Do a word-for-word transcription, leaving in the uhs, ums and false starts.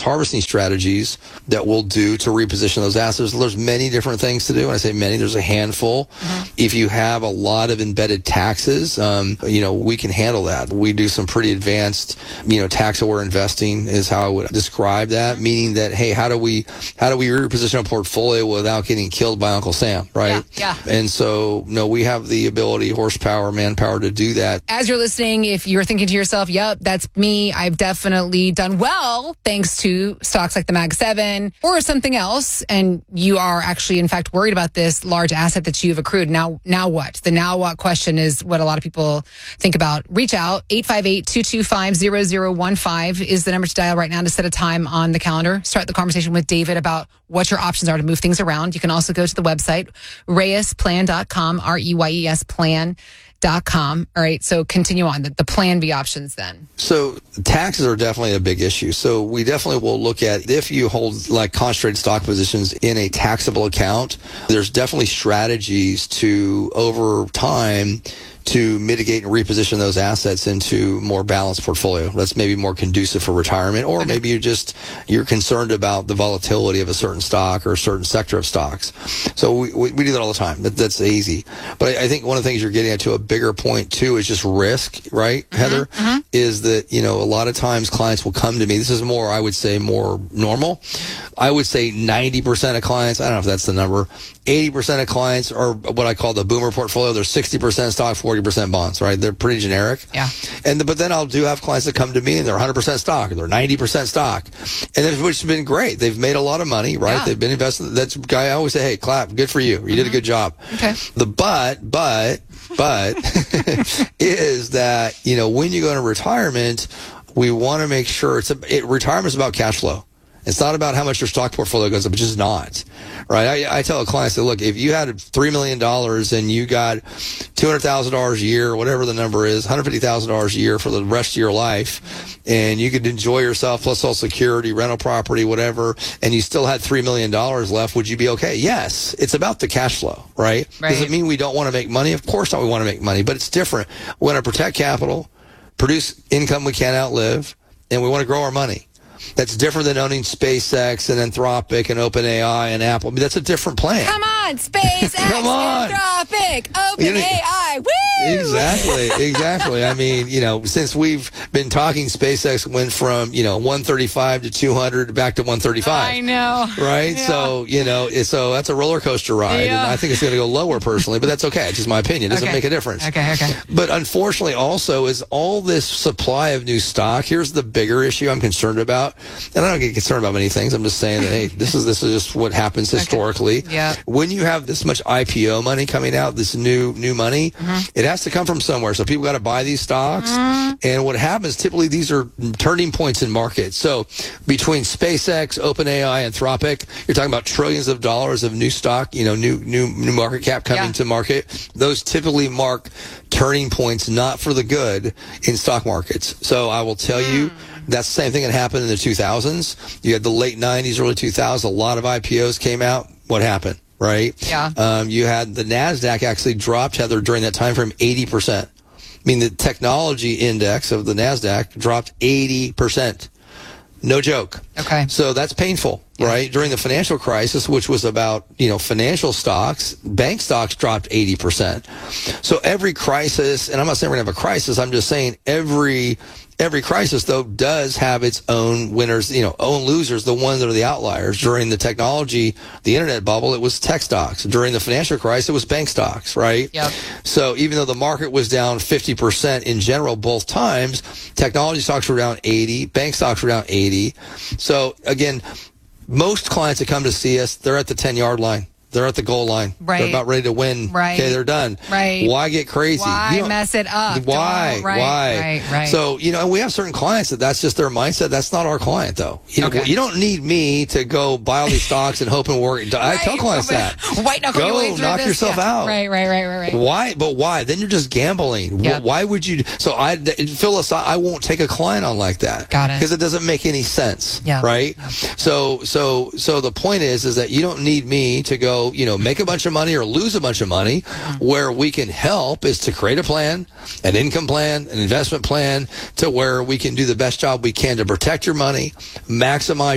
harvesting strategies that we'll do to reposition those assets. There's many different things to do. When I say many, there's a handful. Mm-hmm. If you have a lot of embedded taxes, um, you know, we can handle that. We do some pretty advanced, you know, tax-aware investing is how I would describe that, meaning that, hey, how do we, how do we reposition a portfolio without getting killed by Uncle Sam, right? Yeah, yeah. And so, no, we have the ability, horsepower, manpower to do that. As you're listening, if you're thinking to yourself, yep, that's me, I've definitely done well thanks to stocks like the Mag seven or something else, and you are actually, in fact, worried about this large asset that you've accrued. Now, now what? The now what question is what a lot of people think about. Reach out. eight five eight, two two five, zero zero one five is the number to dial right now to set a time on the calendar. Start the conversation with David about what your options are to move things around. You can also go to the website, reyes plan dot com, R E Y E S plan dot com. All right, so continue on. The, the plan B options then. So taxes are definitely a big issue. So we definitely will look at if you hold like concentrated stock positions in a taxable account, there's definitely strategies to, over time, to mitigate and reposition those assets into more balanced portfolio. That's maybe more conducive for retirement, or maybe you just, you're concerned about the volatility of a certain stock or a certain sector of stocks. So we, we, we do that all the time. That, that's easy. But I, I think one of the things you're getting at to a bigger point too is just risk, right, mm-hmm, Heather? Mm-hmm. Is that, you know, a lot of times clients will come to me. This is more, I would say, more normal. I would say ninety percent of clients, I don't know if that's the number, eighty percent of clients are what I call the boomer portfolio. They're sixty percent stock, forty percent bonds, right? They're pretty generic. Yeah. And the, but then I'll do have clients that come to me and they're one hundred percent stock, or they're ninety percent stock, and then, which has been great. They've made a lot of money, right? Yeah. They've been invested. That's guy I always say, hey, clap, good for you. You mm-hmm. did a good job. Okay. The but, but, but is that, you know, when you go into retirement, we want to make sure it's a, it, retirement is about cash flow. It's not about how much your stock portfolio goes up. It's just not, right? I, I tell a client, I say, look, if you had three million dollars and you got two hundred thousand dollars a year, whatever the number is, one hundred fifty thousand dollars a year for the rest of your life, and you could enjoy yourself plus Social Security, rental property, whatever, and you still had three million dollars left, would you be okay? Yes. It's about the cash flow, right? Right. Does it mean we don't want to make money? Of course not, we want to make money, but it's different. We want to protect capital, produce income we can't outlive, and we want to grow our money. That's different than owning SpaceX and Anthropic and OpenAI and Apple. I mean, that's a different plan. Come on, SpaceX, Come on. Anthropic, OpenAI, woo! Exactly, exactly. I mean, you know, since we've been talking, SpaceX went from, you know, one thirty-five to two hundred back to one thirty-five. I know. Right? Yeah. So, you know, so that's a roller coaster ride. Yeah. And I think it's going to go lower personally, but that's okay. It's just my opinion. It doesn't Okay. make a difference. Okay, okay. But unfortunately also is all this supply of new stock. Here's the bigger issue I'm concerned about. And I don't get concerned about many things. I'm just saying that, hey, this is, this is just what happens historically. Okay. Yeah. When you have this much I P O money coming out, this new, new money, mm-hmm. it has to come from somewhere. So people got to buy these stocks. Mm-hmm. And what happens, typically these are turning points in markets. So between SpaceX, OpenAI, Anthropic, you're talking about trillions of dollars of new stock, you know, new, new, new market cap coming yeah. to market. Those typically mark turning points, not for the good, in stock markets. So I will tell mm. you, that's the same thing that happened in the two thousands. You had the late nineties, early two thousands. A lot of I P Os came out. What happened, right? Yeah. Um, you had the NASDAQ actually dropped, Heather, during that time frame, eighty percent. I mean, the technology index of the NASDAQ dropped eighty percent. No joke. Okay. So that's painful, yeah. right? During the financial crisis, which was about, you know, financial stocks, bank stocks dropped eighty percent. So every crisis, and I'm not saying we're going to have a crisis, I'm just saying every every crisis, though, does have its own winners, you know, own losers, the ones that are the outliers. During the technology, the internet bubble, it was tech stocks. During the financial crisis, it was bank stocks, right? Yep. So even though the market was down fifty percent in general both times, technology stocks were down eighty, bank stocks were down eighty. So again, most clients that come to see us, they're at the ten-yard line. They're at the goal line. Right. They're about ready to win. Right. Okay, they're done. Right. Why get crazy? Why mess it up? Why? Don't, right, Why? Right, right. So, you know, we have certain clients that that's just their mindset. That's not our client, though. You know, okay. you don't need me to go buy all these stocks and hope and work. I right. tell clients that. White knuckle go your way through knock this. yourself yeah. out. Right, right, right, right, right. Why? But why? Then you're just gambling. Yep. Why would you? So I, Phyllis, I won't take a client on like that. Got it. Because it doesn't make any sense. Yeah. Right. Yeah. So, so, so the point is, is that you don't need me to go, you know, make a bunch of money or lose a bunch of money. Mm-hmm. Where we can help is to create a plan, an income plan, an investment plan, to where we can do the best job we can to protect your money, maximize